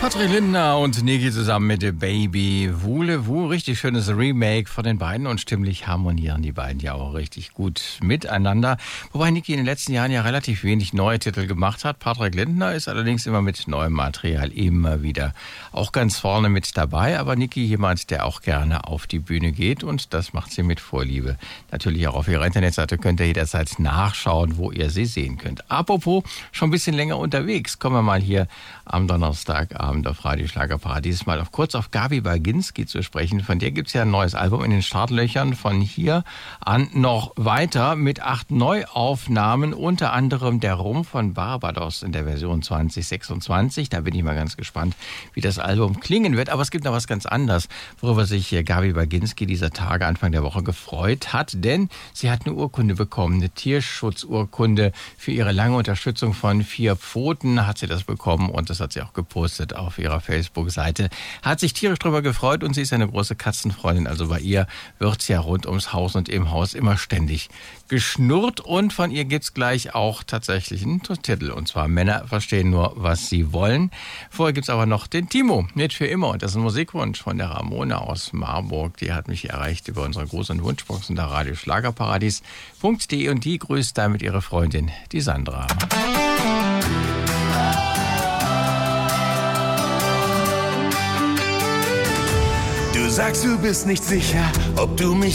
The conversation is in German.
Patrick Lindner und Niki zusammen mit The Baby. Voulez-vous, richtig schönes Remake von den beiden und stimmlich harmonieren die beiden ja auch richtig gut miteinander. Wobei Niki in den letzten Jahren ja relativ wenig neue Titel gemacht hat. Patrick Lindner ist allerdings immer mit neuem Material immer wieder auch ganz vorne mit dabei. Aber Niki jemand, der auch gerne auf die Bühne geht und das macht sie mit Vorliebe. Natürlich auch auf ihrer Internetseite könnt ihr jederzeit nachschauen, wo ihr sie sehen könnt. Apropos, schon ein bisschen länger unterwegs. Kommen wir mal hier am Donnerstagabend auf Radio Schlagerparadies mal kurz auf Gabi Baginski zu sprechen. Von der gibt es ja ein neues Album in den Startlöchern. Von hier an noch weiter mit 8 Neuaufnahmen, unter anderem der Rum von Barbados in der Version 2026. Da bin ich mal ganz gespannt, wie das Album klingen wird. Aber es gibt noch was ganz anderes, worüber sich Gabi Baginski dieser Tage Anfang der Woche gefreut hat. Denn sie hat eine Urkunde bekommen, eine Tierschutzurkunde für ihre lange Unterstützung von 4 Pfoten hat sie das bekommen und das hat sie auch gepostet auf ihrer Facebook-Seite. Hat sich tierisch drüber gefreut und sie ist eine große Katzenfreundin. Also bei ihr wird's ja rund ums Haus und im Haus immer ständig geschnurrt. Und von ihr gibt's gleich auch tatsächlich einen Titel. Und zwar Männer verstehen nur, was sie wollen. Vorher gibt's aber noch den Timo mit Für immer. Und das ist ein Musikwunsch von der Ramona aus Marburg. Die hat mich erreicht über unsere Gruß- und Wunschbox unter radioschlagerparadies.de und die grüßt damit ihre Freundin, die Sandra. Du sagst, du bist nicht sicher, ob du mich